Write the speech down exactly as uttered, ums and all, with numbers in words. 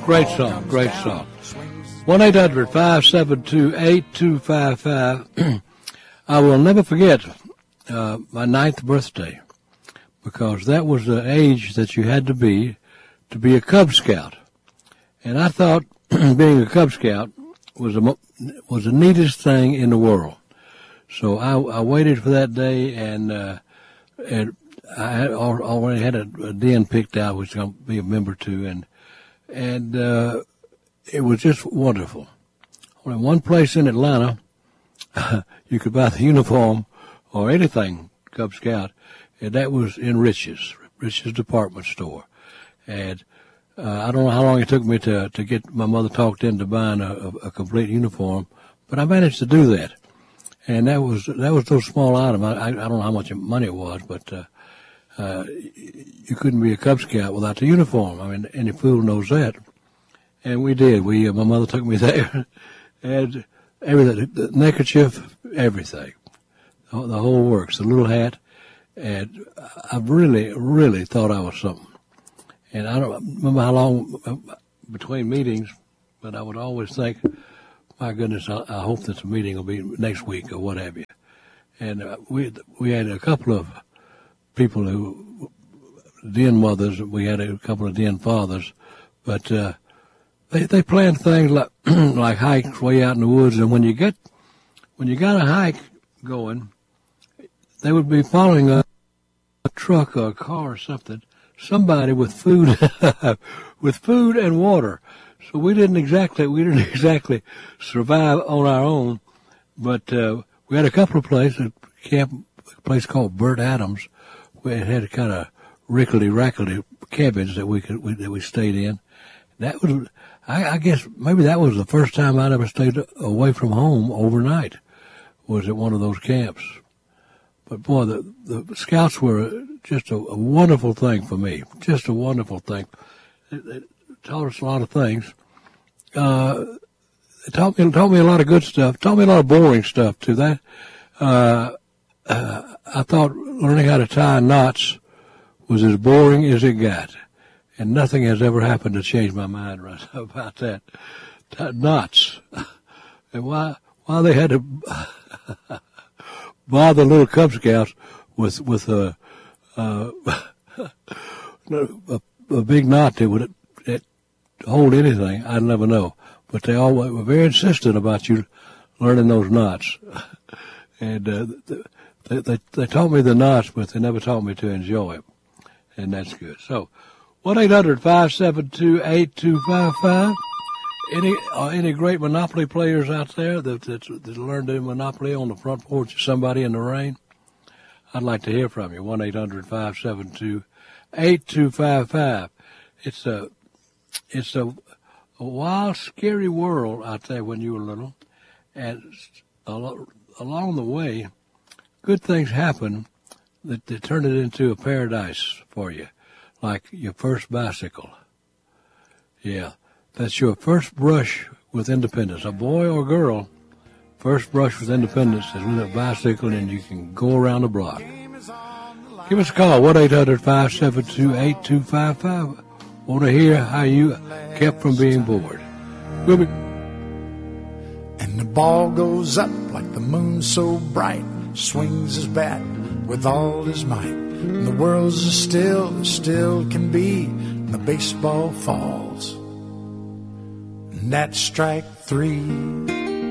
Great song, great song. one eight hundred five seven two eight two five five. I will never forget uh, my ninth birthday, because that was the age that you had to be to be a Cub Scout. And I thought being a Cub Scout was the, was the neatest thing in the world. So I, I waited for that day, and, uh, and I had already had a, a den picked out, which I'm going to be a member to, and and uh, it was just wonderful. Only one place in Atlanta you could buy the uniform or anything Cub Scout, and that was in Rich's, Rich's department store. And uh, I don't know how long it took me to to get my mother talked into buying a, a, a complete uniform, but I managed to do that. And that was that was those small items. I, I don't know how much money it was, but uh, uh, you couldn't be a Cub Scout without the uniform. I mean, any fool knows that. And we did. We uh, my mother took me there, and everything, the neckerchief, everything, the, the whole works, the little hat. And I really, really thought I was something. And I don't remember how long between meetings, but I would always think, my goodness, I, I hope that the meeting will be next week or what have you. And uh, we we had a couple of people who, den mothers, we had a couple of den fathers, but uh, they they planned things like like hikes way out in the woods. And when you get when you got a hike going, they would be following a, a truck or a car or something, somebody with food, with food and water. So we didn't exactly we didn't exactly survive on our own, but uh, we had a couple of places, a camp, a place called Burt Adams, where it had kind of rickety rackety cabins that we could we, that we stayed in. That was, I, I guess, maybe that was the first time I'd ever stayed away from home overnight, was at one of those camps. But boy, the the Scouts were just a, a wonderful thing for me, just a wonderful thing. It, it taught us a lot of things. Uh, it taught me taught me a lot of good stuff. Taught me a lot of boring stuff too. That uh, uh, I thought learning how to tie knots was as boring as it got, and nothing has ever happened to change my mind right about that. Knots, and why why they had to bother little Cub Scouts with with a uh, a, a big knot that would that hold anything, I'd never know. But they all were very insistent about you learning those knots, and uh, they, they they taught me the knots, but they never taught me to enjoy it, and that's good. So, one eight hundred five seven two eight two five five. Any uh, any great Monopoly players out there that, that that learned to Monopoly on the front porch of somebody in the rain? I'd like to hear from you. One eight hundred five seven two eight two five five. It's a it's a, a wild, scary world out there when you were little, and along the way, good things happen that, that turn it into a paradise for you, like your first bicycle. Yeah. That's your first brush with independence. A boy or girl, first brush with independence is with a bicycle, and you can go around the block. Give us a call, one eight hundred five seven two eight two five five. Want to hear how you kept from being bored. We'll be... And the ball goes up like the moon so bright, swings his bat with all his might. And the world's as still as still can be, and the baseball falls. And that's strike three.